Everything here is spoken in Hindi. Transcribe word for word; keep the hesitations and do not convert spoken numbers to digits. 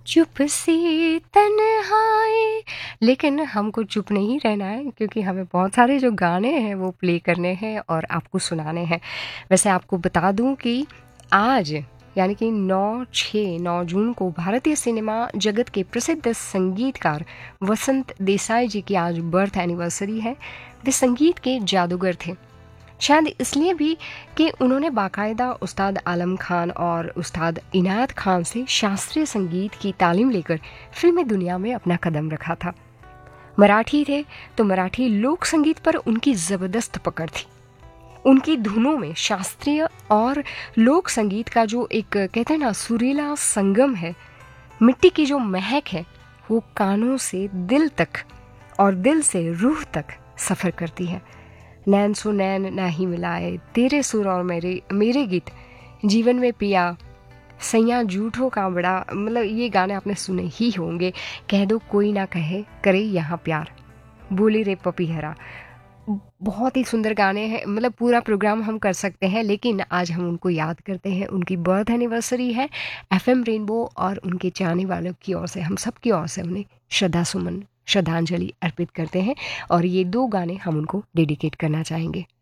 चुप सी तन्हाई। लेकिन हमको चुप नहीं रहना है, क्योंकि हमें बहुत सारे जो गाने हैं वो प्ले करने हैं और आपको सुनाने हैं। वैसे आपको बता दूं कि आज यानी कि नौ छः नौ जून को भारतीय सिनेमा जगत के प्रसिद्ध संगीतकार वसंत देसाई जी की आज बर्थ एनिवर्सरी है। वे संगीत के जादूगर थे, शायद इसलिए भी कि उन्होंने बाकायदा उस्ताद आलम खान और उस्ताद इनायत खान से शास्त्रीय संगीत की तालीम लेकर फिल्मी दुनिया में अपना कदम रखा था। मराठी थे तो मराठी लोक संगीत पर उनकी ज़बरदस्त पकड़ थी। उनकी धुनों में शास्त्रीय और लोक संगीत का जो एक कहते हैं ना सुरीला संगम है, मिट्टी की जो महक है, वो कानों से दिल तक और दिल से रूह तक सफ़र करती है। नैन सो नैन ना ही मिलाए, तेरे सुर और मेरे मेरे गीत, जीवन में पिया, सैया झूठों का बड़ा, मतलब ये गाने आपने सुने ही होंगे। कह दो कोई ना कहे करे यहाँ प्यार, बोली रे पपीहरा। बहुत ही सुंदर गाने हैं, मतलब पूरा प्रोग्राम हम कर सकते हैं, लेकिन आज हम उनको याद करते हैं। उनकी बर्थ एनिवर्सरी है। एफएम रेनबो और उनके चाहने वालों की ओर से, हम सब की ओर से उन्हें श्रद्धा सुमन श्रद्धांजलि अर्पित करते हैं और ये दो गाने हम उनको डेडिकेट करना चाहेंगे।